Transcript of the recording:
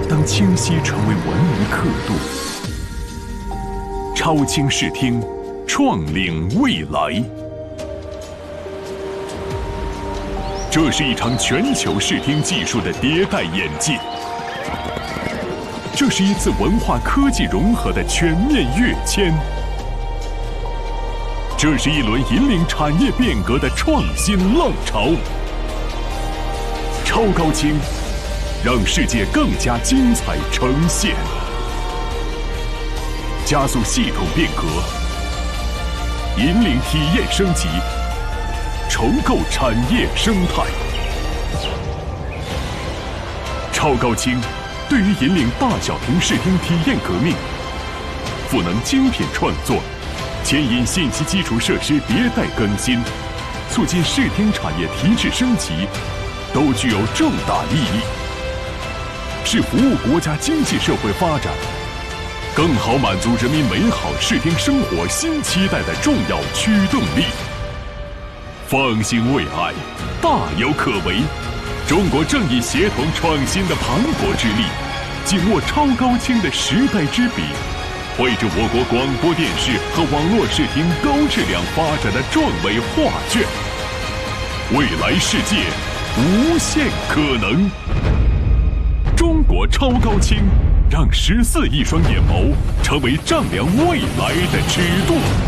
当清晰成为文明刻度。超清视听，创领未来。这是一场全球视听技术的迭代演进，这是一次文化科技融合的全面跃迁，这是一轮引领产业变革的创新浪潮。超高清，让世界更加精彩呈现，加速系统变革，引领体验升级，重构产业生态。超高清对于引领大小屏视听体验革命，赋能精品创作，牵引信息基础设施迭代更新，促进视听产业提质升级，都具有重大意义，是服务国家经济社会发展，更好满足人民美好视听生活新期待的重要驱动力。放心未来，大有可为。中国正以协同创新的磅礴之力，紧握超高清的时代之笔，绘制我国广播电视和网络视听高质量发展的壮伟画卷。未来世界无限可能。中国超高清，让14亿双眼眸成为丈量未来的尺度。